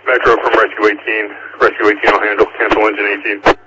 Metro from Rescue 18. Rescue 18 will handle. Cancel engine 18.